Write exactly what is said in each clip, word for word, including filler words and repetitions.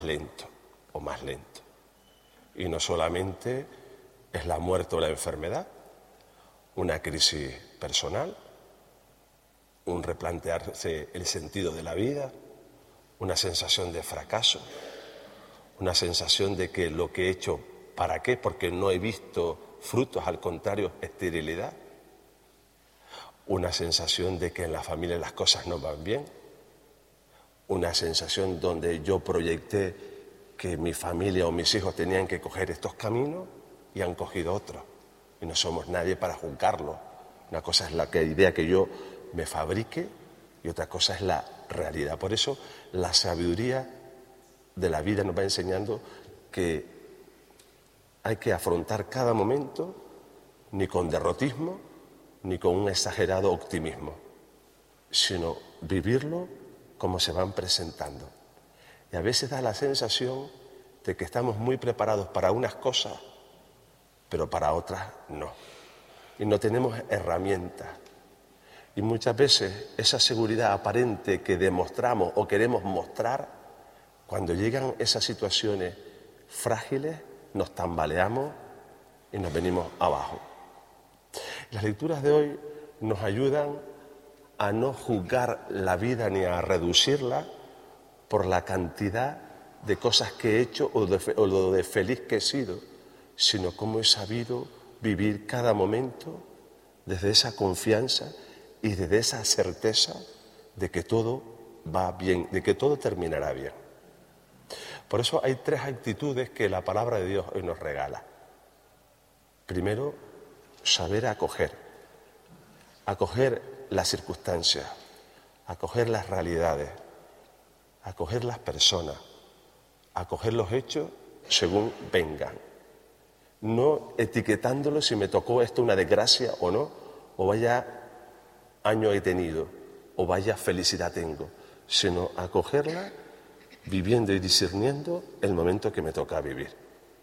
lento o más lento. Y no solamente es la muerte o la enfermedad, una crisis personal, un replantearse el sentido de la vida, una sensación de fracaso, una sensación de que lo que he hecho, ¿para qué? Porque no he visto frutos, al contrario, esterilidad. Una sensación de que en la familia las cosas no van bien. Una sensación donde yo proyecté que mi familia o mis hijos tenían que coger estos caminos y han cogido otros. Y no somos nadie para juzgarlo. Una cosa es la que, idea que yo me fabrique y otra cosa es la realidad. Por eso la sabiduría de la vida nos va enseñando que hay que afrontar cada momento ni con derrotismo ni con un exagerado optimismo, sino vivirlo como se van presentando. Y a veces da la sensación de que estamos muy preparados para unas cosas, pero para otras no. Y no tenemos herramientas. Y muchas veces esa seguridad aparente que demostramos o queremos mostrar, cuando llegan esas situaciones frágiles, nos tambaleamos y nos venimos abajo. Las lecturas de hoy nos ayudan a no juzgar la vida ni a reducirla por la cantidad de cosas que he hecho o, de, o lo de feliz que he sido, sino cómo he sabido vivir cada momento desde esa confianza y desde esa certeza de que todo va bien, de que todo terminará bien. Por eso hay tres actitudes que la palabra de Dios hoy nos regala. Primero, saber acoger, acoger las circunstancias, acoger las realidades, acoger las personas, acoger los hechos según vengan. No etiquetándolo si me tocó esto una desgracia o no, o vaya año he tenido, o vaya felicidad tengo, sino acogerla viviendo y discerniendo el momento que me toca vivir.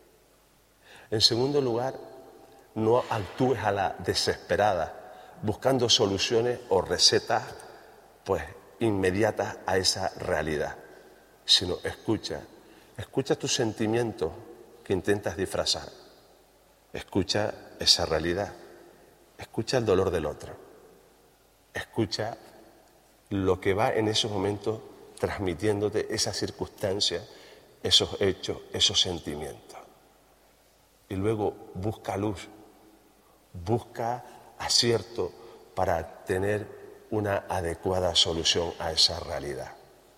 En segundo lugar, no actúes a la desesperada, buscando soluciones o recetas pues inmediatas a esa realidad, sino escucha, escucha tus sentimientos que intentas disfrazar, escucha esa realidad, escucha el dolor del otro, escucha lo que va en esos momentos transmitiéndote esas circunstancias, esos hechos, esos sentimientos. Y luego busca luz, busca acierto para tener una adecuada solución a esa realidad.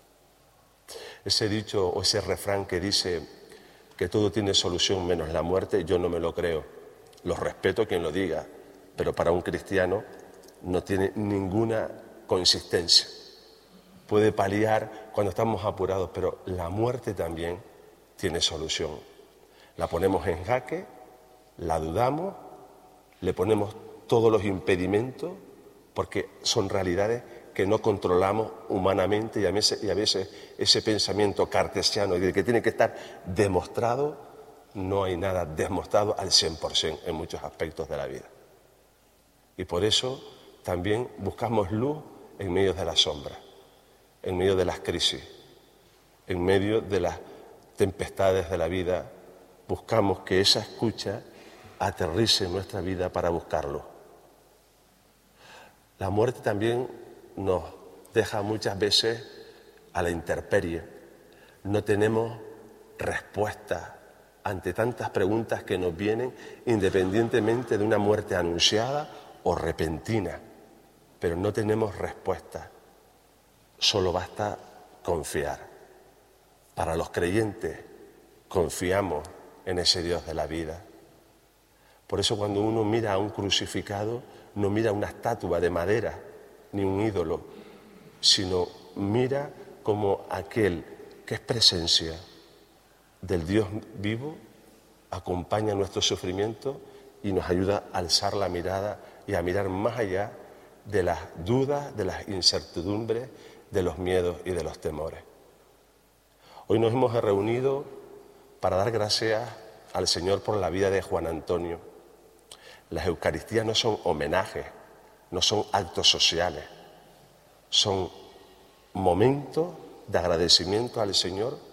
Ese dicho o ese refrán que dice que todo tiene solución menos la muerte, yo no me lo creo. Lo respeto quien lo diga, pero para un cristiano no tiene ninguna consistencia. Puede paliar cuando estamos apurados, pero la muerte también tiene solución. La ponemos en jaque, la dudamos, le ponemos todos los impedimentos, porque son realidades que no controlamos humanamente y a veces, y a veces ese pensamiento cartesiano de que tiene que estar demostrado, no hay nada demostrado al cien por ciento en muchos aspectos de la vida. Y por eso también buscamos luz en medio de las sombras, en medio de las crisis, en medio de las tempestades de la vida. Buscamos que esa escucha aterrice en nuestra vida para buscarlo. La muerte también nos deja muchas veces a la intemperie. No tenemos respuesta ante tantas preguntas que nos vienen independientemente de una muerte anunciada o repentina, pero no tenemos respuesta. Solo basta confiar. Para los creyentes, confiamos en ese Dios de la vida. Por eso cuando uno mira a un crucificado, no mira una estatua de madera ni un ídolo, sino mira como aquel que es presencia del Dios vivo, acompaña nuestro sufrimiento y nos ayuda a alzar la mirada y a mirar más allá de las dudas, de las incertidumbres, de los miedos y de los temores. Hoy nos hemos reunido para dar gracias al Señor por la vida de Juan Antonio. Las Eucaristías no son homenajes, no son actos sociales, son momentos de agradecimiento al Señor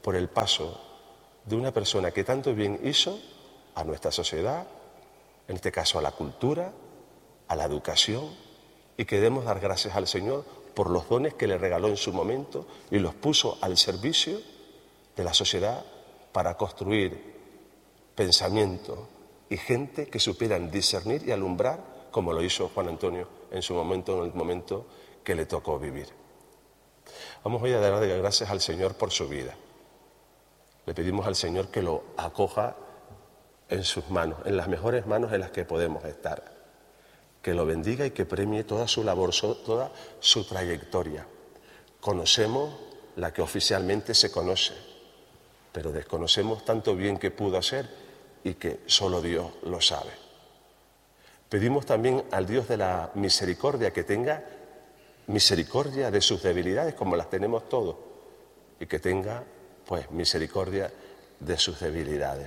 por el paso de una persona que tanto bien hizo a nuestra sociedad, en este caso a la cultura, a la educación, y que debemos dar gracias al Señor por los dones que le regaló en su momento y los puso al servicio de la sociedad para construir pensamiento y gente que supieran discernir y alumbrar como lo hizo Juan Antonio en su momento, en el momento que le tocó vivir. Vamos hoy a dar gracias al Señor por su vida. Le pedimos al Señor que lo acoja en sus manos, en las mejores manos en las que podemos estar. Que lo bendiga y que premie toda su labor, toda su trayectoria. Conocemos la que oficialmente se conoce, pero desconocemos tanto bien que pudo hacer y que solo Dios lo sabe. Pedimos también al Dios de la misericordia que tenga misericordia de sus debilidades como las tenemos todos y que tenga pues misericordia de sus debilidades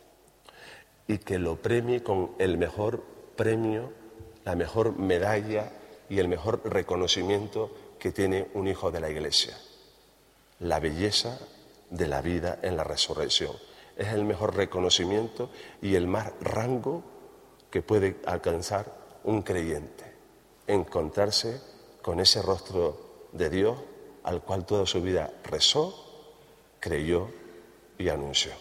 y que lo premie con el mejor premio, la mejor medalla y el mejor reconocimiento que tiene un hijo de la Iglesia, la belleza de la vida en la resurrección. Es el mejor reconocimiento y el más rango que puede alcanzar un creyente, encontrarse con ese rostro de Dios al cual toda su vida rezó, creyó y anunció.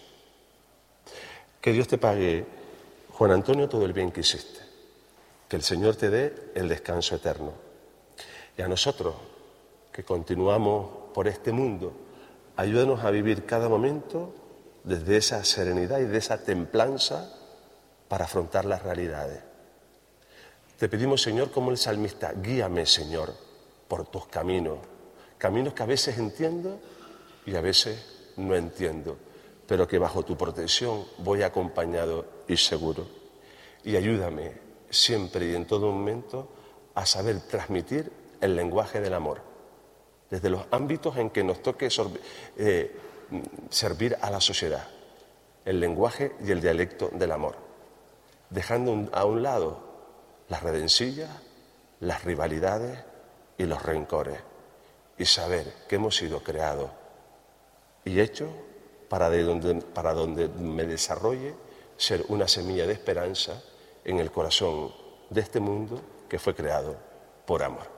Que Dios te pague, Juan Antonio, todo el bien que hiciste. Que el Señor te dé el descanso eterno. Y a nosotros, que continuamos por este mundo, ayúdanos a vivir cada momento desde esa serenidad y de esa templanza para afrontar las realidades. Te pedimos, Señor, como el salmista, guíame, Señor, por tus caminos, caminos que a veces entiendo y a veces no entiendo, pero que bajo tu protección voy acompañado y seguro. Y ayúdame siempre y en todo momento a saber transmitir el lenguaje del amor, desde los ámbitos en que nos toque eh, servir a la sociedad, el lenguaje y el dialecto del amor, dejando un, a un lado las redencillas, las rivalidades y los rencores, y saber que hemos sido creados y hechos para, de donde, para donde me desarrolle ser una semilla de esperanza en el corazón de este mundo que fue creado por amor.